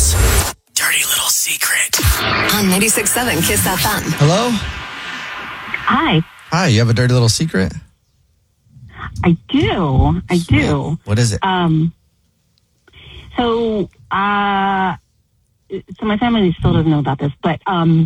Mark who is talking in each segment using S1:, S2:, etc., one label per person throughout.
S1: Joel's dirty little secret.
S2: On 96.7 Kiss FM.
S3: Hello?
S4: Hi.
S3: Hi, you have a dirty little secret?
S4: I do.
S3: What is it?
S4: So my family still doesn't know about this, but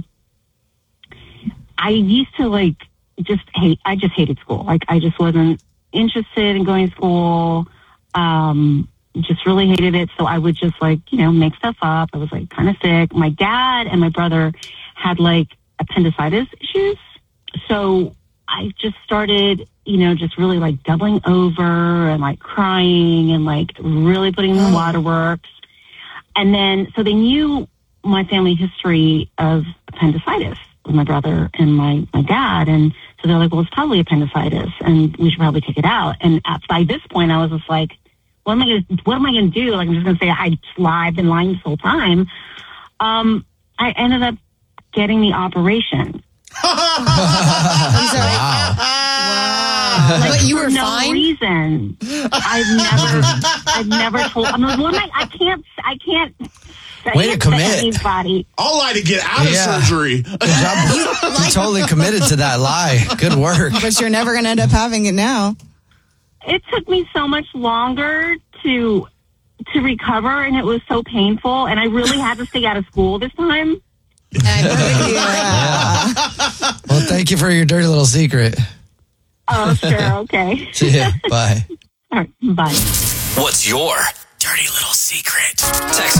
S4: I used to I just hated school. Like, I just wasn't interested in going to school. Just really hated it. So I would just make stuff up. I was kind of sick. My dad and my brother had appendicitis issues. So I just started, just really doubling over and crying and really putting in the waterworks. And then, so they knew my family history of appendicitis with my brother and my dad. And so they're well, it's probably appendicitis and we should probably take it out. And by this point, I was just what am I going to do? I'm just going to say I've been lying this whole time. I ended up getting the operation.
S5: Wow. But you were
S4: no
S5: fine?
S4: Reason. I've never told. I'm what am I can't say
S3: Way to
S4: it
S3: commit.
S4: to anybody.
S6: I'll lie to get out of surgery.
S3: Good job. You totally committed to that lie. Good work.
S5: But you're never going to end up having it now.
S4: It took me so much longer to recover, and it was so painful, and I really had to stay out of school this time.
S3: Well, thank you for your dirty little secret.
S4: Oh, sure. Okay.
S3: See ya. Bye.
S4: All right. Bye.
S1: What's your dirty little secret? Text